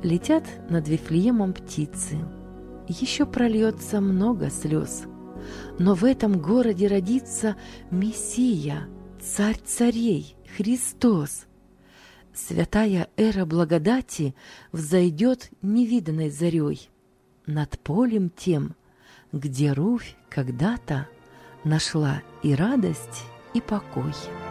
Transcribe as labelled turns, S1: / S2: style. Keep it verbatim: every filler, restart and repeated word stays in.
S1: Летят над Вифлеемом птицы, еще прольется много слез, но в этом городе родится Мессия, Царь царей, Христос. Святая эра благодати взойдет невиданной зарей над полем тем, где Руфь когда-то нашла и радость, и покой.